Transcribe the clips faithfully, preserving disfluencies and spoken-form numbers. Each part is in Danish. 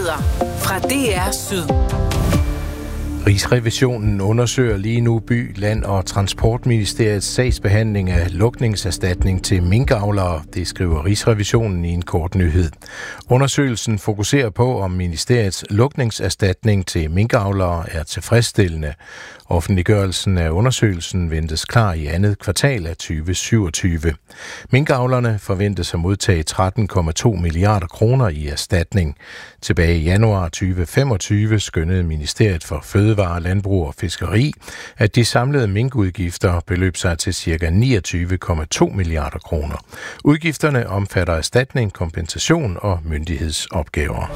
Nyheder fra D R Syd. Rigsrevisionen undersøger lige nu By, Land og Transportministeriets sagsbehandling af lukningserstatning til minkavlere. Det skriver Rigsrevisionen i en kort nyhed. Undersøgelsen fokuserer på, om ministeriets lukningserstatning til minkavlere er tilfredsstillende. Offentliggørelsen af undersøgelsen ventes klar i andet kvartal af tyve syvogtyve. Minkavlerne forventes at modtage tretten komma to milliarder kroner i erstatning. Tilbage i januar tyve femogtyve skønnede Ministeriet for Fødevare, Landbrug og Fiskeri, at de samlede minkudgifter beløb sig til ca. niogtyve komma to milliarder kroner. Udgifterne omfatter erstatning, kompensation og myndighedsopgaver.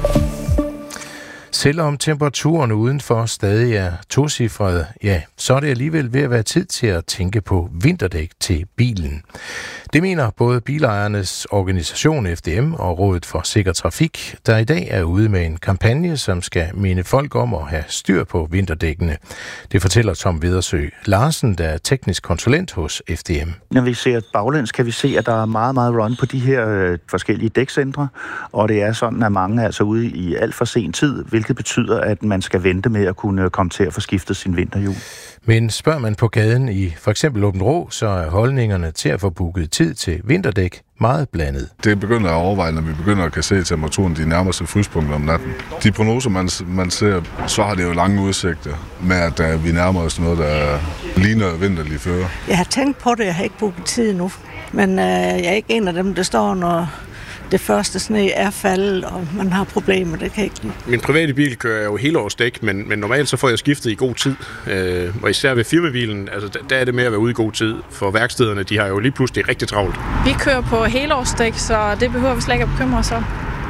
Selvom temperaturen udenfor stadig er tocifret, ja, så er det alligevel ved at være tid til at tænke på vinterdæk til bilen. Det mener både bilejernes organisation F D M og Rådet for Sikker Trafik, der i dag er ude med en kampagne, som skal minde folk om at have styr på vinterdækkene. Det fortæller Tom Vedersø Larsen, der er teknisk konsulent hos F D M. Når vi ser baglæns, kan vi se, at der er meget, meget run på de her øh, forskellige dækcentre, og det er sådan, at mange er altså ude i alt for sen tid, hvilket betyder, at man skal vente med at kunne komme til at få skiftet sin vinterhjul. Men spørger man på gaden i for eksempel Aabenraa, så er holdningerne til at få booket tid til vinterdæk meget blandet. Det begynder at overveje, når vi begynder at kan se temperaturen de nærmeste fryspunkter om natten. De prognoser, man, man ser, så har det jo lange udsigter med, at uh, vi nærmer os noget, der ligner vinterlig føre. Jeg har tænkt på det, jeg har ikke booket tid nu, men uh, jeg er ikke en af dem, der står, når det første sne er faldet, og man har problemer, det kan ikke lide. Min private bil kører jo helårsdæk, men, men normalt så får jeg skiftet i god tid. Øh, og især ved firmabilen, altså der, der er det med at være ude i god tid. For værkstederne, de har jo lige pludselig rigtig travlt. Vi kører på helårsdæk, så det behøver vi slet ikke at bekymre os om.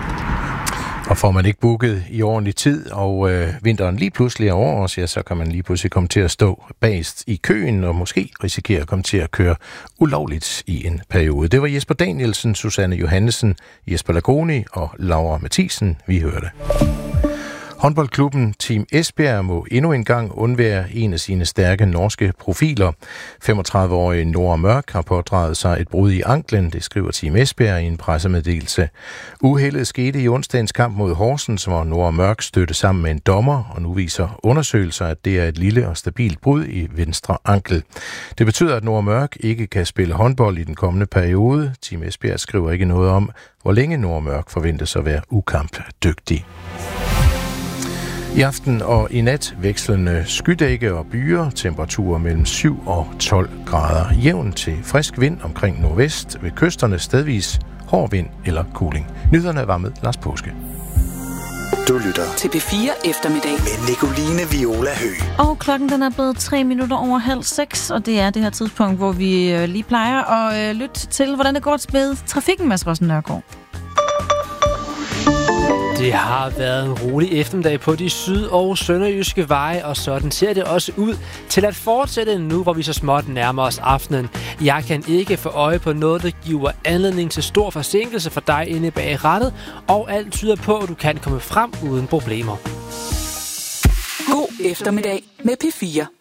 Og får man ikke booket i ordentlig tid, og øh, vinteren lige pludselig er over os, ja, så kan man lige pludselig komme til at stå bagest i køen, og måske risikere at komme til at køre ulovligt i en periode. Det var Jesper Danielsen, Susanne Johannesen, Jesper Lagoni og Laura Mathisen, vi hørte. Håndboldklubben Team Esbjerg må endnu engang undvære en af sine stærke norske profiler. femogtredive-årige Nora Mørk har pådraget sig et brud i anklen, det skriver Team Esbjerg i en pressemeddelelse. Uheldet skete i onsdagens kamp mod Horsens, hvor Nora Mørk stødte sammen med en dommer, og nu viser undersøgelser, at det er et lille og stabilt brud i venstre ankel. Det betyder, at Nora Mørk ikke kan spille håndbold i den kommende periode. Team Esbjerg skriver ikke noget om, hvor længe Nora Mørk forventes at være ukampdygtig. I aften og i nat vekslende skydække og byer, temperaturer mellem syv og tolv grader. Jævn til frisk vind omkring nordvest, ved kysterne stedvis hård vind eller kuling. Nyhederne var med Lars Påske. Du lytter til P fire eftermiddag med Nicoline Viola Høgh. Og klokken den er blevet tre minutter over halv seks, og det er det her tidspunkt, hvor vi lige plejer at lytte til, hvordan det går med trafikken, Mads Rossen Nørgaard. Det har været en rolig eftermiddag på de syd- og sønderjyske veje, og sådan ser det også ud til at fortsætte nu, hvor vi så småt nærmer os aftenen. Jeg kan ikke få øje på noget, der giver anledning til stor forsinkelse for dig inde bag rattet, og alt tyder på, at du kan komme frem uden problemer. God eftermiddag med P fire.